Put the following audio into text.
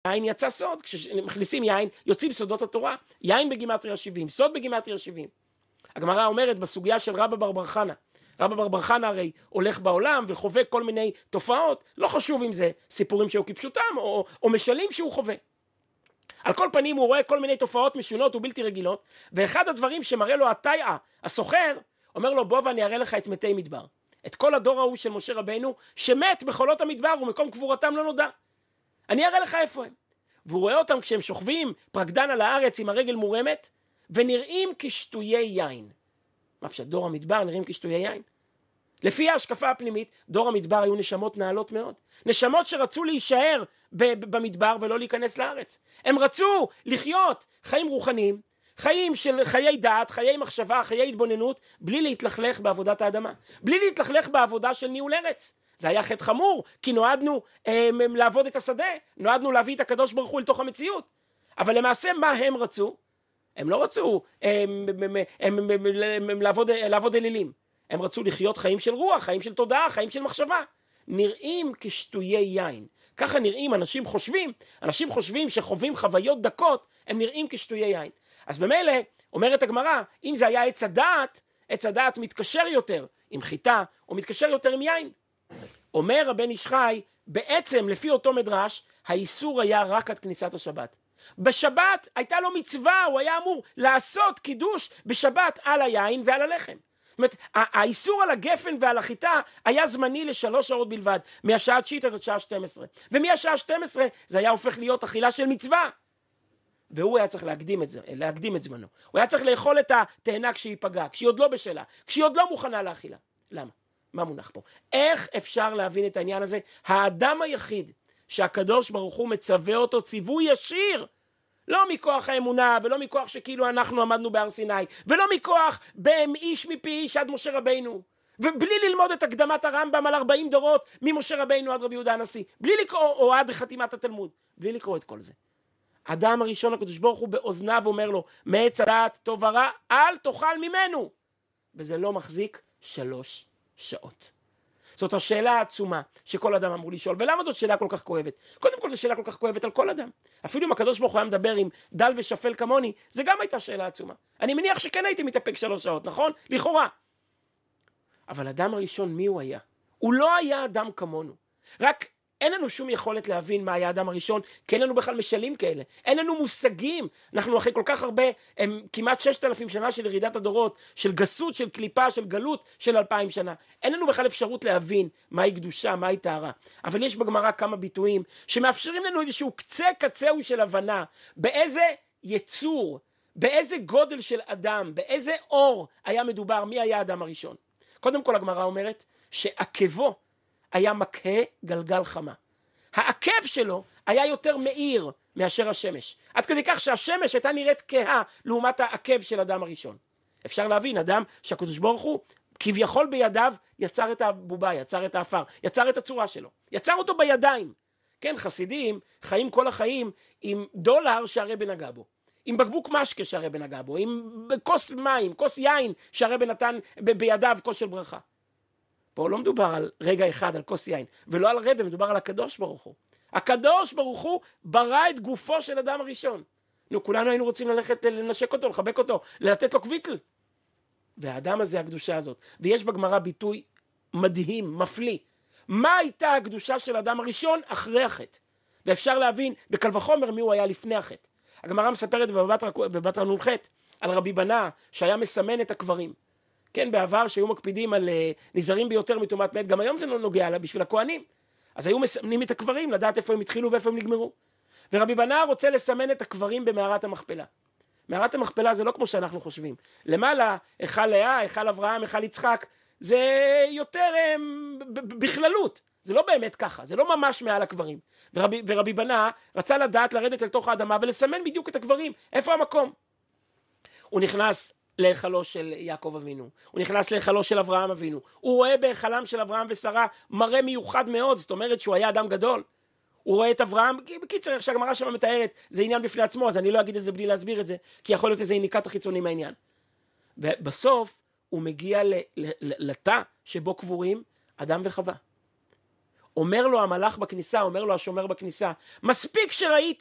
יין יצא סוד, כשמכניסים יין יוצאים סודות התורה, יין בגימטריה 70, סוד בגימטריה 70. הגמרא אומרת בסוגיה של רבא בר בר חנא, רבא בר בר חנא הרי הולך בעולם וחווה כל מיני תופעות, לא חשוב אם זה סיפורים שהוא כפשוטם או משלים שהוא חווה. על כל פנים הוא רואה כל מיני תופעות משונות ובלתי רגילות, ואחד הדברים שמראה לו התאיה, הסוחר, אומר לו בוא ואני אראה לך את מתי מדבר. את כל הדור ההוא של משה רבנו שמת בחולות המדבר ומקום קבורתם לא נודע. אני אראה לך איפה הם. והוא רואה אותם כשהם שוכבים פרקדן על הארץ עם הרגל מורמת, ונראים כשטויי יין. מה פשוט, דור המדבר נראים כשטויי יין? לפי ההשקפה הפנימית, דור המדבר היו נשמות נעלות מאוד. נשמות שרצו להישאר במדבר ולא להיכנס לארץ. הם רצו לחיות חיים רוחניים, חיים של חיי דעת, חיי מחשבה, חיי התבוננות, בלי להתלכלך בעבודת האדמה. בלי להתלכלך בעבודה של ניהול ארץ. זה היה חטא חמור, כי נועדנו לעבוד את השדה, נועדנו להביא את הקדוש ברוך הוא לתוך המציאות. אבל למעשה מה הם רצו? הם לא רצו לעבוד אלילים. הם רצו לחיות חיים של רוח, חיים של תודעה, חיים של מחשבה. נראים כשטויי יין. ככה נראים, אנשים חושבים שחווים חוויות דקות, הם נראים כשטויי יין. אז במילא, אומרת הגמרא, אם זה היה עץ הדעת מתקשר יותר עם חיטה, או מתקשר יותר עם יין. אומר הבן איש חי, בעצם לפי אותו מדרש, האיסור היה רק עד כניסת השבת. בשבת הייתה לו מצווה, הוא היה אמור לעשות קידוש בשבת על היין ועל הלחם. זאת אומרת, האיסור על הגפן ועל החיטה היה זמני ל3 שעות בלבד, מהשעה 9 עד השעה 12. ומהשעה 12 זה היה הופך להיות אכילה של מצווה. והוא היה צריך להקדים את זמנו. הוא היה צריך לאכול את התאנה כשהיא פגעה, כשהיא עוד לא בשלה, כשהיא עוד לא מוכנה לאכילה. למה? מה מונח פה? איך אפשר להבין את העניין הזה? האדם היחיד שהקדוש ברוך הוא מצווה אותו ציווי ישיר, לא מכוח האמונה ולא מכוח שכאילו אנחנו עמדנו בהר סיני, ולא מכוח איש מפי איש עד משה רבינו, ובלי ללמוד את הקדמת הרמב"ם על 40 דורות ממשה רבינו עד רבי יהודה הנשיא, בלי לקרוא, או עד חתימת התלמוד, בלי לקרוא את כל זה. אדם הראשון הקדוש ברוך הוא באוזניו אומר לו, מעץ הדעת טוב ורע אל תאכל ממנו, וזה לא מחזיק 3 שעות. זאת השאלה העצומה שכל אדם אמור לשאול. ולמה זאת שאלה כל כך כואבת? קודם כל זו שאלה כל כך כואבת על כל אדם. אפילו אם הקדוש ברוך הוא היה מדבר עם דל ושפל כמוני, זה גם הייתה שאלה עצומה. אני מניח שכן הייתי מתאפק 3 שעות, נכון? לכאורה. אבל אדם הראשון מי הוא היה? הוא לא היה אדם כמונו. רק אין לנו שום יכולת להבין מה היה האדם הראשון, כי אין לנו בכלל משלים כאלה. אין לנו מושגים. אנחנו אחרי כל כך הרבה, כמעט 6,000 שנה של ירידת הדורות, של גסות, של קליפה, של גלות, של 2,000 שנה. אין לנו בכלל אפשרות להבין מהי קדושה, מהי טהרה. אבל יש בגמרא כמה ביטויים שמאפשרים לנו איזשהו קצהו של הבנה, באיזה יצור, באיזה גודל של אדם, באיזה אור היה מדובר, מי היה האדם הראשון. קודם כל הגמרא אומרת שעקבו היה מקהה גלגל חמה. העקב שלו היה יותר מאיר מאשר השמש. עד כדי כך שהשמש הייתה נראית כהה לעומת העקב של אדם הראשון. אפשר להבין, אדם שהקדוש ברוך הוא כביכול בידיו יצר את הבובה, יצר את האפר, יצר את הצורה שלו. יצר אותו בידיים. כן, חסידים חיים כל החיים עם דולר שהרבן נגע בו. עם בקבוק משקה שהרבן נגע בו. עם כוס מים, כוס יין שהרבן נתן בידיו, כוס של ברכה. פה לא מדובר על רגע אחד, על כוס יין, ולא על רבי, מדובר על הקדוש ברוך הוא. הקדוש ברוך הוא ברא את גופו של אדם הראשון. כולנו היינו רוצים ללכת לנשק אותו, לחבק אותו, לתת לו קוויטל. והאדם הזה, הקדושה הזאת. ויש בגמרא ביטוי מדהים, מפליא. מה הייתה הקדושה של אדם הראשון אחרי החטא? ואפשר להבין בקל וחומר מי הוא היה לפני החטא. הגמרא מספרת בבתרא נ"ח על רבי בנה שהיה מסמן את הקברים. כן, בעבר שהיו מקפידים על נזהרים ביותר מטומאת מת, גם היום זה לא נוגע לה בשביל הכהנים. אז היו מסמנים את הקברים, לדעת איפה הם התחילו ואיפה הם נגמרו. ורבי בנה רוצה לסמן את הקברים במערת המכפלה. מערת המכפלה זה לא כמו שאנחנו חושבים. למעלה, היכל לאה, היכל אברהם, היכל יצחק, זה יותר בכללות. זה לא באמת ככה, זה לא ממש מעל הקברים. ורבי בנה רצה לדעת לרדת אל תוך האדמה ולסמן בדיוק את הקברים. איפה המקום? הוא נכנס להיכלו של יעקב אבינו, הוא נכנס להיכלו של אברהם אבינו, הוא רואה בהיכלם של אברהם ושרה מראה מיוחד מאוד, זאת אומרת שהוא היה אדם גדול. הוא רואה את אברהם, בקיצר איך שהגמרא שם מתארת, זה עניין בפני עצמו, אז אני לא אגיד את זה בלי להסביר את זה, כי יכול להיות איזה אינדיקט החיצוני מהעניין. ובסוף הוא מגיע לתא שבו קבורים אדם וחווה. אומר לו המלאך בכניסה, אומר לו השומר בכניסה, מספיק שראית,